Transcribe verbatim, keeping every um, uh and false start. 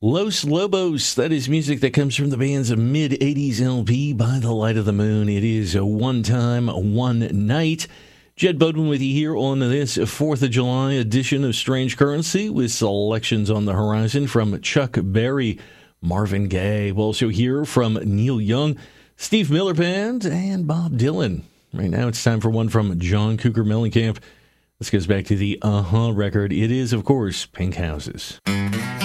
Los Lobos, that is music that comes from the band's mid-eighties L P, By the Light of the Moon. It is a One Time, One Night. Jed Bodwin with you here on this fourth of July edition of Strange Currency with selections on the horizon from Chuck Berry, Marvin Gaye. We'll also hear from Neil Young, Steve Miller Band, and Bob Dylan. Right now it's time for one from John Cougar Mellencamp. This goes back to the Uh-Huh record. It is, of course, Pink Houses.